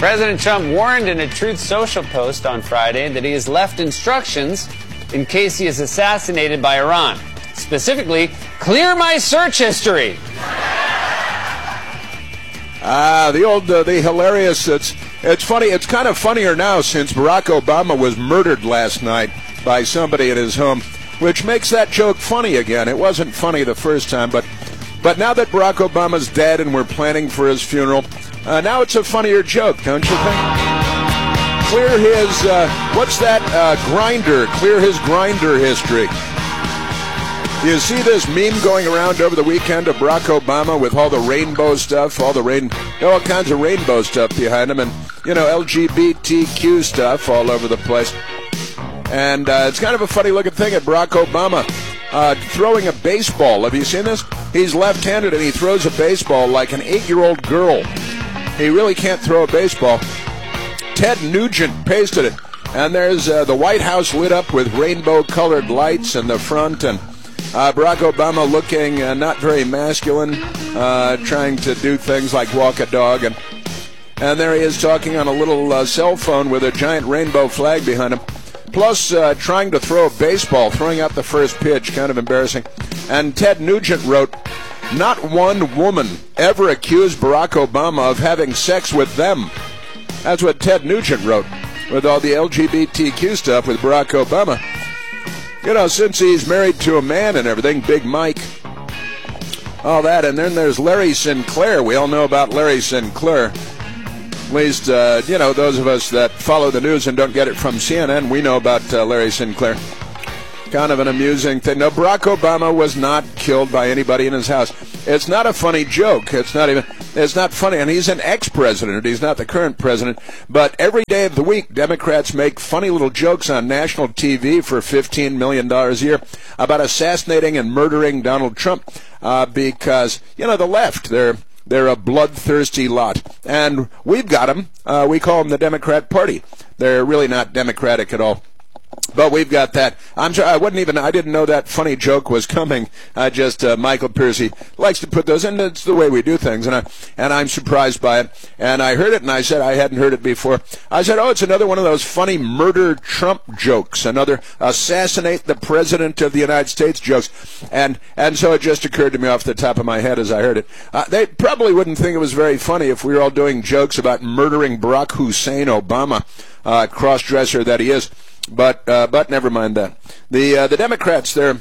President Trump warned in a Truth Social post on Friday that he has left instructions in case he is assassinated by Iran. Specifically, clear my search history. The hilarious, it's funny, it's kind of funnier now since Barack Obama was murdered last night by somebody at his home, which makes that joke funny again. It wasn't funny the first time, but now that Barack Obama's dead and we're planning for his funeral, now it's a funnier joke, don't you think? Clear his, Grindr, clear his Grindr history. You see this meme going around over the weekend of Barack Obama with all the rainbow stuff, all kinds of rainbow stuff behind him, and, LGBTQ stuff all over the place. And it's kind of a funny-looking thing at Barack Obama throwing a baseball. Have you seen this? He's left-handed, and he throws a baseball like an 8-year-old girl. He really can't throw a baseball. Ted Nugent pasted it, and there's the White House lit up with rainbow-colored lights in the front, and Barack Obama looking not very masculine, trying to do things like walk a dog, and there he is talking on a little cell phone with a giant rainbow flag behind him. Plus, trying to throw a baseball, throwing out the first pitch, kind of embarrassing. And Ted Nugent wrote, "Not one woman ever accused Barack Obama of having sex with them." That's what Ted Nugent wrote, with all the LGBTQ stuff with Barack Obama. Since he's married to a man and everything, Big Mike, all that. And then there's Larry Sinclair. We all know about Larry Sinclair. At least, those of us that follow the news and don't get it from CNN, we know about Larry Sinclair. Kind of an amusing thing. No, Barack Obama was not killed by anybody in his house. It's not a funny joke. It's not funny. And he's an ex-president. He's not the current president. But every day of the week, Democrats make funny little jokes on national TV for $15 million a year about assassinating and murdering Donald Trump because, the left, they're a bloodthirsty lot. And we've got them. We call them the Democrat Party. They're really not democratic at all. But we've got that. I'm sorry, I didn't know that funny joke was coming. Michael Piercy likes to put those in. It's the way we do things, and I'm surprised by it. And I heard it, and I said I hadn't heard it before. I said, it's another one of those funny murder Trump jokes, another assassinate the president of the United States jokes. And so it just occurred to me off the top of my head as I heard it. They probably wouldn't think it was very funny if we were all doing jokes about murdering Barack Hussein Obama, cross-dresser that he is. But never mind that. The Democrats, they're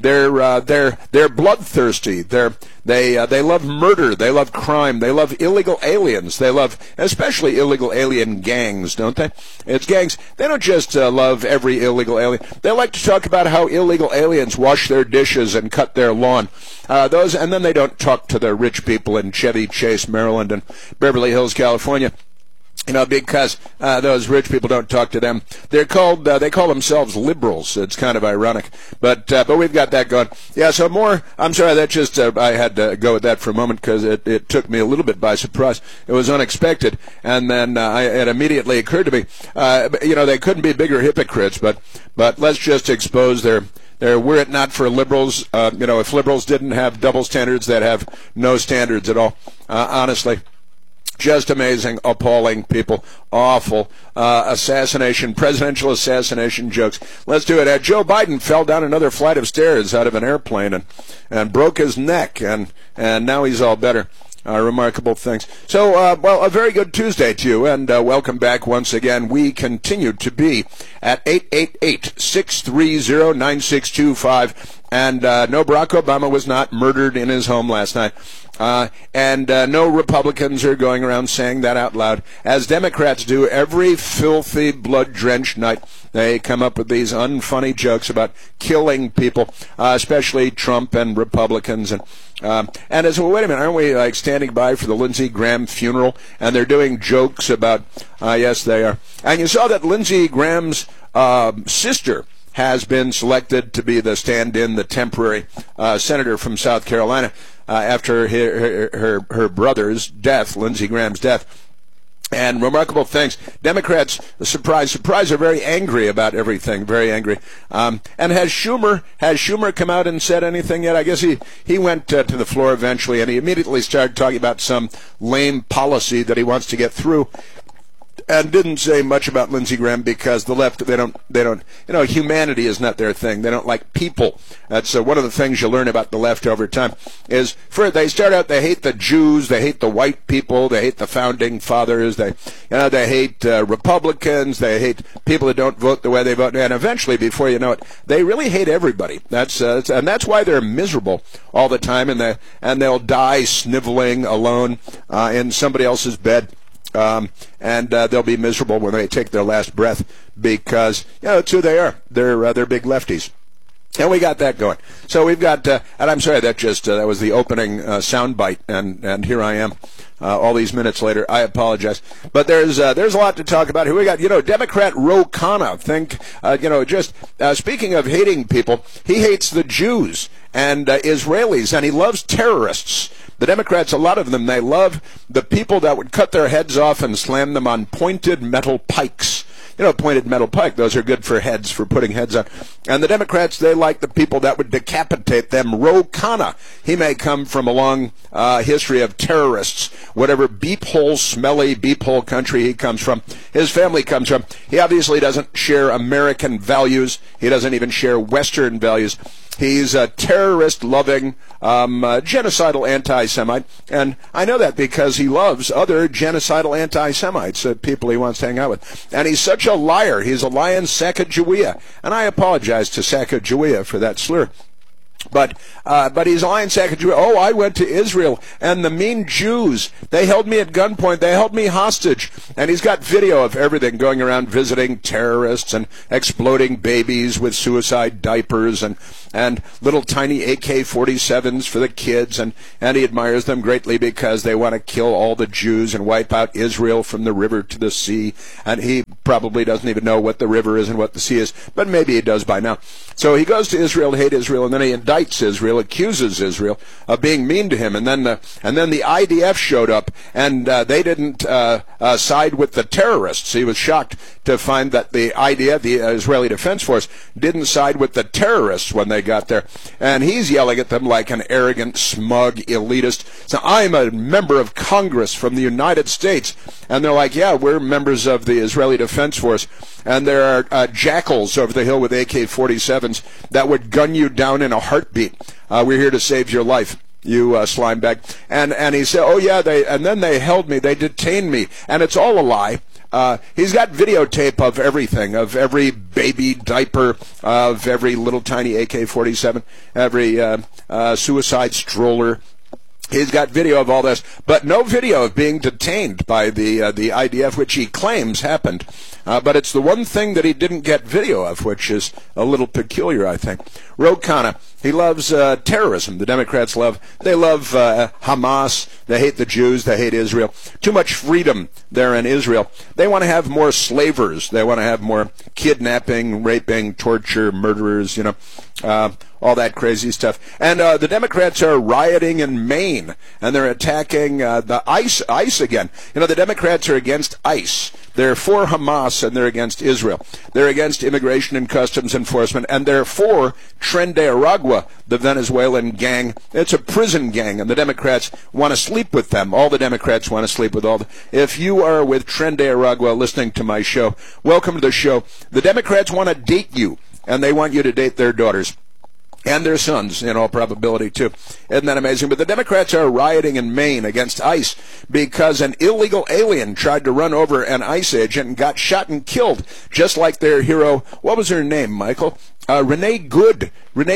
bloodthirsty. They love murder. They love crime. They love illegal aliens. They love especially illegal alien gangs, don't they? It's gangs. They don't just love every illegal alien. They like to talk about how illegal aliens wash their dishes and cut their lawn. And then they don't talk to the rich people in Chevy Chase, Maryland, and Beverly Hills, California. Because those rich people don't talk to them. They call themselves liberals. It's kind of ironic. But we've got that going. Yeah, so more, I'm sorry, that just, I had to go with that for a moment because it took me a little bit by surprise. It was unexpected. And then it immediately occurred to me, they couldn't be bigger hypocrites, but let's just expose their were it not for liberals, if liberals didn't have double standards, they'd have no standards at all. Honestly. Just amazing, appalling people, awful presidential assassination jokes. Let's do it. Joe Biden fell down another flight of stairs out of an airplane and broke his neck, and now he's all better. Remarkable things. So, a very good Tuesday to you, and welcome back once again. We continue to be at 888-630-9625, and no, Barack Obama was not murdered in his home last night. And no Republicans are going around saying that out loud, as Democrats do every filthy, blood-drenched night. They come up with these unfunny jokes about killing people, especially Trump and Republicans. And as well, wait a minute, aren't we standing by for the Lindsey Graham funeral? And they're doing jokes about, yes, they are. And you saw that Lindsey Graham's sister has been selected to be the stand-in, the temporary senator from South Carolina after her brother's death, Lindsey Graham's death. And remarkable things. Democrats, surprise, are very angry about everything, very angry. And has Schumer come out and said anything yet? I guess he went to the floor eventually, and he immediately started talking about some lame policy that he wants to get through. and didn't say much about Lindsey Graham because the left, they don't, humanity is not their thing. They don't like people. That's one of the things you learn about the left over time is they start out, they hate the Jews, they hate the white people, they hate the founding fathers, they hate Republicans, they hate people that don't vote the way they vote, and eventually, before you know it, they really hate everybody. And that's why they're miserable all the time, and they'll die sniveling alone in somebody else's bed. And they'll be miserable when they take their last breath because, it's who they are. They're big lefties. And we got that going. So we've got, and I'm sorry, that was the opening soundbite, and here I am. All these minutes later, I apologize. But there's a lot to talk about. Here we got, Democrat Ro Khanna. Speaking of hating people, he hates the Jews and Israelis, and he loves terrorists. The Democrats, a lot of them, they love the people that would cut their heads off and slam them on pointed metal pikes. Pointed metal pike, those are good for heads, for putting heads on. And the Democrats, they like the people that would decapitate them. Ro Khanna, he may come from a long history of terrorists, whatever smelly beep-hole country he comes from, his family comes from. He obviously doesn't share American values. He doesn't even share Western values. He's a terrorist-loving, genocidal anti-Semite, and I know that because he loves other genocidal anti-Semites, people he wants to hang out with. And he's such a liar. He's a lying Sacagawea, and I apologize to Sacagawea for that slur. But he's lying Sacagawea. Oh, I went to Israel, and the mean Jews, they held me at gunpoint. They held me hostage. And he's got video of everything, going around visiting terrorists and exploding babies with suicide diapers and little tiny AK-47s for the kids. And he admires them greatly because they want to kill all the Jews and wipe out Israel from the river to the sea. And he probably doesn't even know what the river is and what the sea is, but maybe he does by now. So he goes to Israel to hate Israel, and then he indicts Israel, accuses Israel of being mean to him, and then the IDF showed up, and they didn't side with the terrorists. He was shocked to find that the IDF, the Israeli Defense Force, didn't side with the terrorists when they got there, and he's yelling at them like an arrogant, smug elitist. So I'm a member of Congress from the United States, and they're like, yeah, we're members of the Israeli Defense Force, and there are jackals over the hill with AK-47s that would gun you down in a heartbeat. We're here to save your life, you slime bag. And he said, oh yeah, then they held me, they detained me, and it's all a lie. He's got videotape of everything, of every baby diaper, of every little tiny AK-47, every suicide stroller. He's got video of all this, but no video of being detained by the IDF, which he claims happened. But it's the one thing that he didn't get video of, which is a little peculiar, I think. Ro Khanna, he loves terrorism. The Democrats love Hamas. They hate the Jews. They hate Israel. Too much freedom there in Israel. They want to have more slavers. They want to have more kidnapping, raping, torture, murderers, all that crazy stuff. And the Democrats are rioting in Maine, and they're attacking the ICE again. The Democrats are against ICE. They're for Hamas, and they're against Israel. They're against immigration and customs enforcement, and they're for Tren de Aragua, the Venezuelan gang. It's a prison gang, and the Democrats want to sleep with them. All the Democrats want to sleep with all the... If you are with Tren de Aragua listening to my show, welcome to the show. The Democrats want to date you, and they want you to date their daughters. And their sons, in all probability, too. Isn't that amazing? But the Democrats are rioting in Maine against ICE because an illegal alien tried to run over an ICE agent and got shot and killed, just like their hero. What was her name, Michael? Renee Good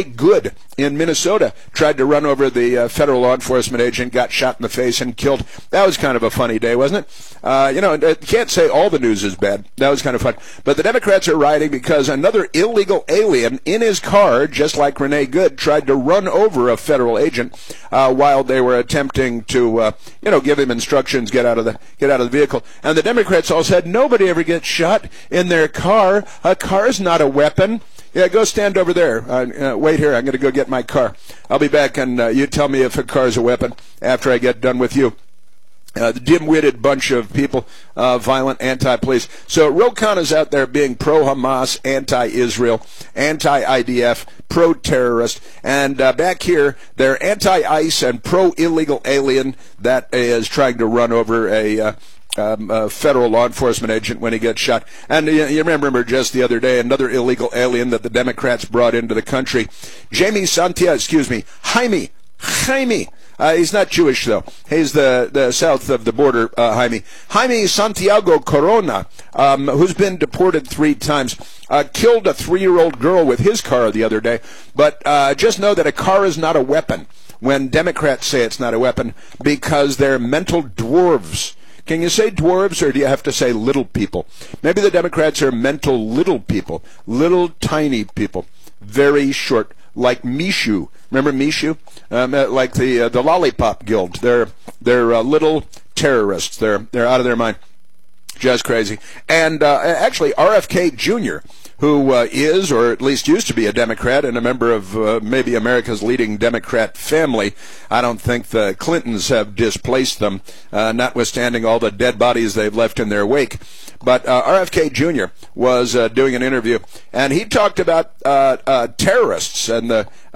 in Minnesota tried to run over the federal law enforcement agent, got shot in the face and killed. That was kind of a funny day, wasn't it? Can't say all the news is bad. That was kind of fun. But the Democrats are rioting because another illegal alien in his car, just like Renee Good, tried to run over a federal agent while they were attempting to, give him instructions, get out of the vehicle. And the Democrats all said, nobody ever gets shot in their car. A car's not a weapon. Yeah, go stand over there. Wait here. I'm going to go get my car. I'll be back, and you tell me if a car's a weapon after I get done with you. The dim-witted bunch of people, violent anti-police. So Ro Khanna's out there being pro-Hamas, anti-Israel, anti-IDF, pro-terrorist. And back here, they're anti-ICE and pro-illegal alien that is trying to run over a federal law enforcement agent when he gets shot. And you remember just the other day, another illegal alien that the Democrats brought into the country, Jaime. He's not Jewish, though. He's the south of the border, Jaime Santiago Corona, who's been deported 3 times, killed a 3-year-old girl with his car the other day. But just know that a car is not a weapon when Democrats say it's not a weapon, because they're mental dwarves. Can you say dwarves, or do you have to say little people? Maybe the Democrats are mental little people, little tiny people, very short, like Mishu. Remember Mishu? Like the Lollipop Guild. They're little terrorists. They're out of their mind. Just crazy. And actually, RFK Jr., who is, or at least used to be, a Democrat and a member of maybe America's leading Democrat family. I don't think the Clintons have displaced them, notwithstanding all the dead bodies they've left in their wake. But RFK Jr. was doing an interview, and he talked about terrorists and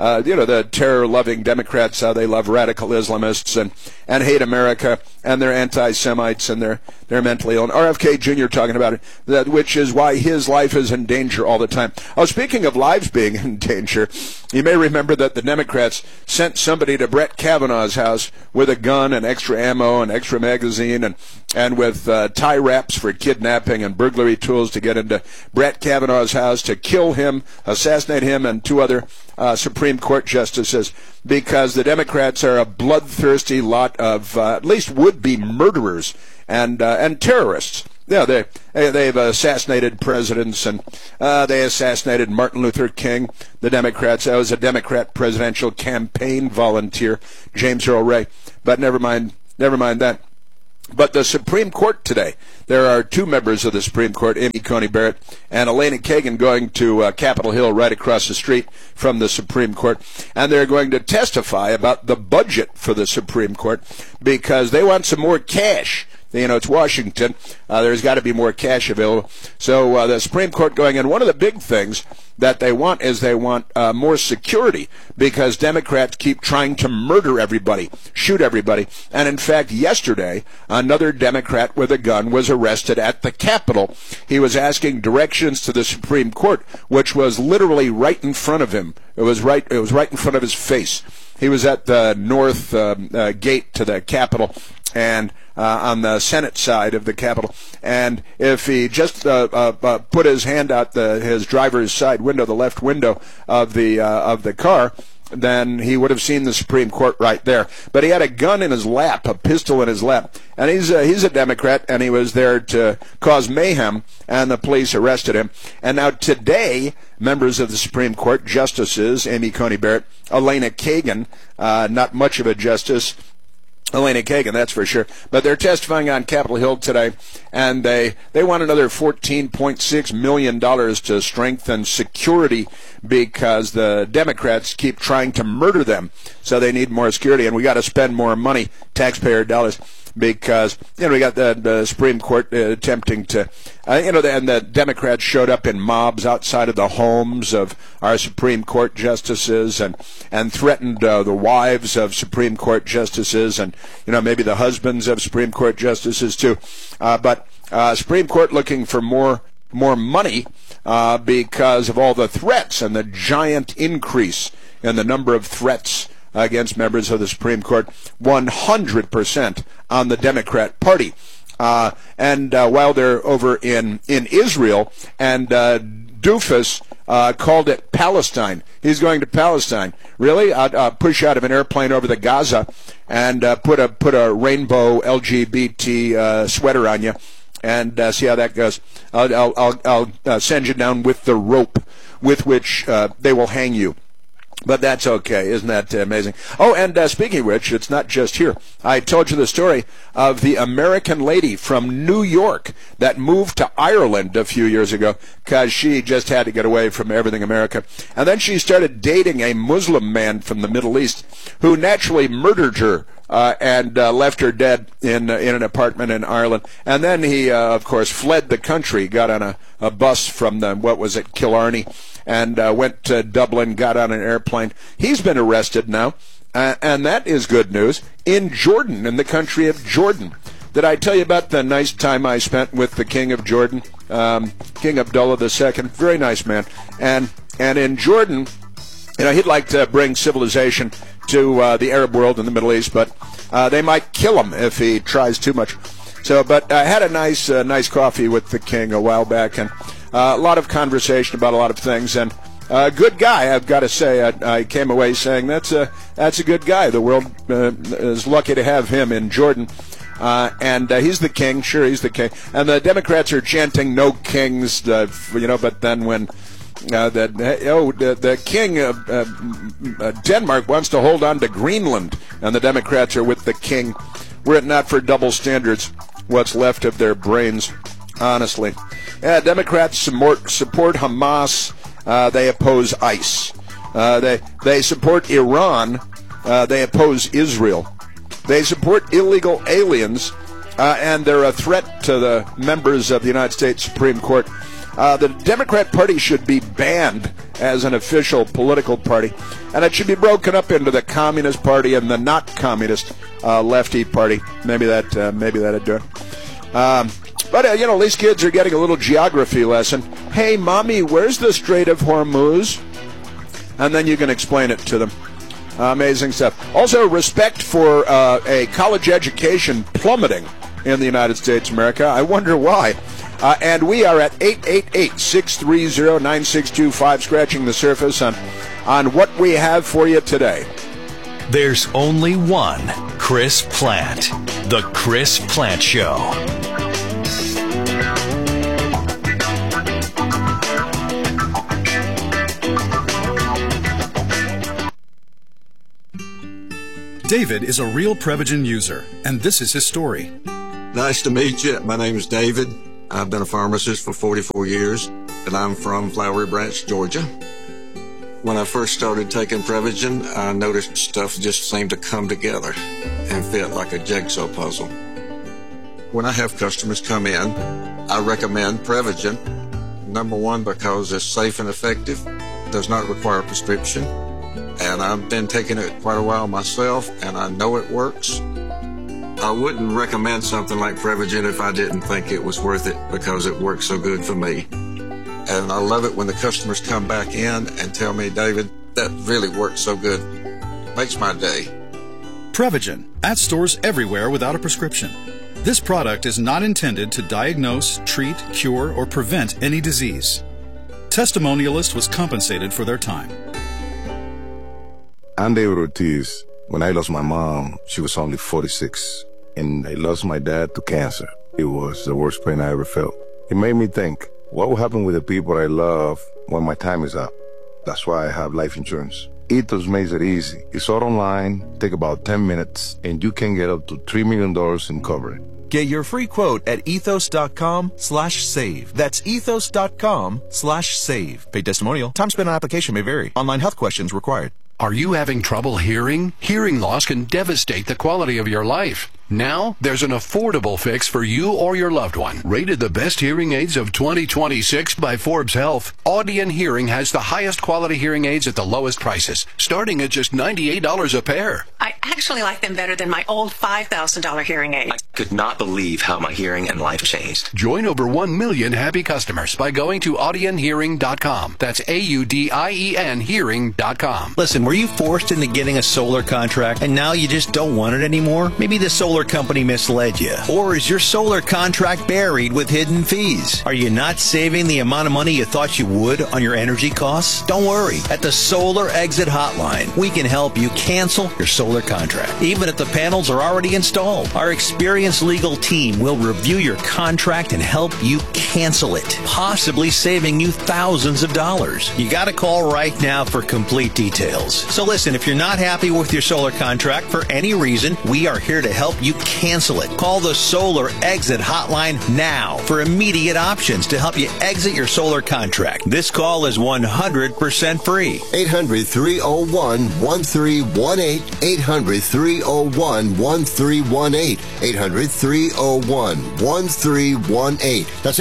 the terror-loving Democrats, how they love radical Islamists and hate America, and they're anti-Semites, and they're mentally ill. And RFK Jr. talking about it, which is why his life is in danger all the time. Oh, speaking of lives being in danger, you may remember that the Democrats sent somebody to Brett Kavanaugh's house with a gun and extra ammo and extra magazine and with tie wraps for kidnapping and burglary tools to get into Brett Kavanaugh's house to kill him, assassinate him, and 2 other Supreme Court justices, because the Democrats are a bloodthirsty lot of at least would-be murderers and terrorists. Yeah, they've assassinated presidents, and they assassinated Martin Luther King. The Democrats. I was a Democrat presidential campaign volunteer, James Earl Ray. But never mind that. But the Supreme Court today, there are 2 members of the Supreme Court, Amy Coney Barrett and Elena Kagan, going to Capitol Hill right across the street from the Supreme Court. And they're going to testify about the budget for the Supreme Court, because they want some more cash. You know, it's Washington. There's got to be more cash available. So the Supreme Court going in. One of the big things that they want is more security, because Democrats keep trying to murder everybody, shoot everybody. And in fact, yesterday, another Democrat with a gun was arrested at the Capitol. He was asking directions to the Supreme Court, which was literally right in front of him. It was right in front of his face. He was at the north gate to the Capitol, and on the Senate side of the Capitol. And if he just put his hand out his driver's side window, the left window of the car, then he would have seen the Supreme Court right there. But he had a gun in his lap, a pistol in his lap. And he's a Democrat, and he was there to cause mayhem, and the police arrested him. And now today, members of the Supreme Court, justices, Amy Coney Barrett, Elena Kagan, not much of a justice, Elena Kagan, that's for sure. But they're testifying on Capitol Hill today, and they want another $14.6 million to strengthen security, because the Democrats keep trying to murder them. So they need more security, and we got to spend more money, taxpayer dollars, because we got the Supreme Court attempting to, and the Democrats showed up in mobs outside of the homes of our Supreme Court justices and threatened the wives of Supreme Court justices, and maybe the husbands of Supreme Court justices too. But Supreme Court looking for more money because of all the threats and the giant increase in the number of threats against members of the Supreme Court, 100% on the Democrat Party. And while they're over in Israel, and Doofus called it Palestine. He's going to Palestine. Really? Push out of an airplane over the Gaza and put a rainbow LGBT sweater on you, and see how that goes. I'll send you down with the rope with which they will hang you. But that's okay. Isn't that amazing? Oh, and speaking of which, it's not just here. I told you the story of the American lady from New York that moved to Ireland a few years ago because she just had to get away from everything America. And then she started dating a Muslim man from the Middle East who naturally murdered her and left her dead in an apartment in Ireland. And then he, of course, fled the country, got on a bus from Killarney, and went to Dublin, got on an airplane. He's been arrested now, and that is good news, in Jordan, in the country of Jordan, did I tell you about the nice time I spent with the King of Jordan, King Abdullah II? Very nice man. And in Jordan, he'd like to bring civilization to the Arab world and the Middle East, but they might kill him if he tries too much. So, but I had a nice coffee with the king a while back, and a lot of conversation about a lot of things, and good guy, I've got to say. I came away saying that's a good guy. The world is lucky to have him in Jordan, and he's the king. Sure, he's the king. And the Democrats are chanting "No kings," But then when the king of Denmark wants to hold on to Greenland, and the Democrats are with the king, were it not for double standards, what's left of their brains, honestly. Yeah, Democrats support Hamas. They oppose ICE. They support Iran. They oppose Israel. They support illegal aliens, and they're a threat to the members of the United States Supreme Court. The Democrat Party should be banned as an official political party, and it should be broken up into the Communist Party and the not communist lefty party. Maybe that'd do it. But at least kids are getting a little geography lesson. Hey, Mommy, where's the Strait of Hormuz? And then you can explain it to them. Amazing stuff. Also, respect for a college education plummeting in the United States of America. I wonder why. And we are at 888-630-9625, scratching the surface on what we have for you today. There's only one Chris Plante. The Chris Plante Show. David is a real Prevagen user, and this is his story. Nice to meet you. My name is David. I've been a pharmacist for 44 years, and I'm from Flowery Branch, Georgia. When I first started taking Prevagen, I noticed stuff just seemed to come together and fit like a jigsaw puzzle. When I have customers come in, I recommend Prevagen. Number one, because it's safe and effective, does not require a prescription, and I've been taking it quite a while myself, and I know it works. I wouldn't recommend something like Prevagen if I didn't think it was worth it, because it works so good for me. And I love it when the customers come back in and tell me, David, that really works so good. Makes my day. Prevagen, at stores everywhere without a prescription. This product is not intended to diagnose, treat, cure, or prevent any disease. Testimonialist was compensated for their time. I'm David Ortiz. When I lost my mom, she was only 46, and I lost my dad to cancer. It was the worst pain I ever felt. It made me think, what will happen with the people I love when my time is up? That's why I have life insurance. Ethos makes it easy. It's all online, take about 10 minutes, and you can get up to $3 million in coverage. Get your free quote at ethos.com/save. That's ethos.com/save. Paid testimonial. Time spent on application may vary. Online health questions required. Are you having trouble hearing? Hearing loss can devastate the quality of your life. Now, there's an affordable fix for you or your loved one. Rated the best hearing aids of 2026 by Forbes Health, Audien Hearing has the highest quality hearing aids at the lowest prices, starting at just $98 a pair. I actually like them better than my old $5,000 hearing aid. I could not believe how my hearing and life changed. Join over 1 million happy customers by going to audienhearing.com. That's AUDIEN hearing.com. Listen, were you forced into getting a solar contract and now you just don't want it anymore? Maybe the solar company misled you. Or is your solar contract buried with hidden fees? Are you not saving the amount of money you thought you would on your energy costs? Don't worry. At the Solar Exit Hotline, we can help you cancel your solar contract, even if the panels are already installed. Our experienced legal team will review your contract and help you cancel it, possibly saving you thousands of dollars. You got to call right now for complete details. So listen, if you're not happy with your solar contract for any reason, we are here to help you cancel it. Call the Solar Exit Hotline now for immediate options to help you exit your solar contract. This call is 100% free. 800-301-1318. 800-301-1318. 800-301-1318. That's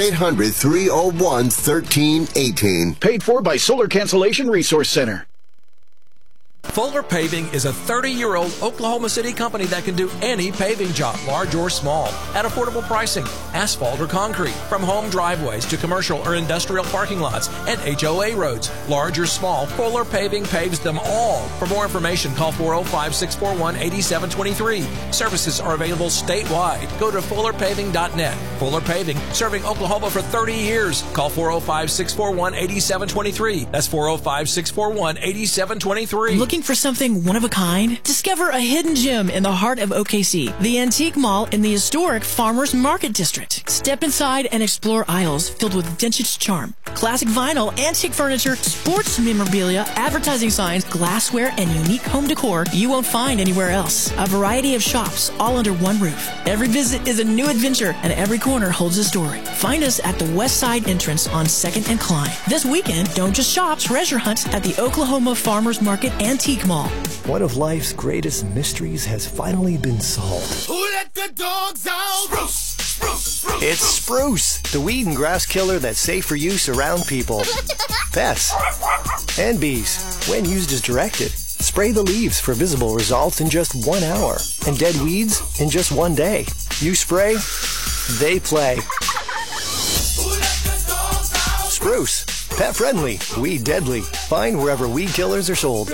800-301-1318. Paid for by Solar Cancellation Resource Center. Fuller Paving is a 30-year-old Oklahoma City company that can do any paving job, large or small, at affordable pricing, asphalt or concrete, from home driveways to commercial or industrial parking lots and HOA roads. Large or small, Fuller Paving paves them all. For more information, call 405-641-8723. Services are available statewide. Go to fullerpaving.net. Fuller Paving, serving Oklahoma for 30 years. Call 405-641-8723. That's 405-641-8723. Looking for something one of a kind? Discover a hidden gem in the heart of OKC, the Antique Mall in the historic Farmers Market District. Step inside and explore aisles filled with vintage charm, classic vinyl, antique furniture, sports memorabilia, advertising signs, glassware, and unique home decor you won't find anywhere else. A variety of shops all under one roof. Every visit is a new adventure, and every corner holds a story. Find us at the West Side entrance on 2nd and Klein. This weekend, don't just shop, treasure hunt at the Oklahoma Farmers Market Antique Mall. One of life's greatest mysteries has finally been solved. Who let the dogs out? Spruce, spruce, spruce. It's Spruce, the weed and grass killer that's safe for use around people, pets, and bees. When used as directed, spray the leaves for visible results in just 1 hour, and dead weeds in just 1 day. You spray, they play. Spruce, pet friendly, weed deadly. Find wherever weed killers are sold.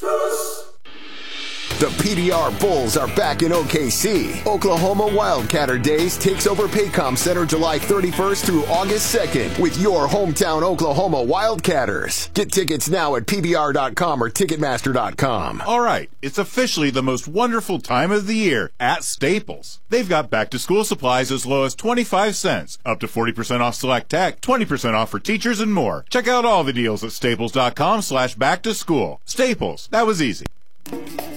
The PDR Bulls are back in OKC. Oklahoma Wildcatter Days takes over Paycom Center July 31st through August 2nd with your hometown Oklahoma Wildcatters. Get tickets now at PBR.com or Ticketmaster.com. All right, it's officially the most wonderful time of the year at Staples. They've got back-to-school supplies as low as 25 cents, up to 40% off select tech, 20% off for teachers, and more. Check out all the deals at Staples.com/back-to-school. Staples, that was easy.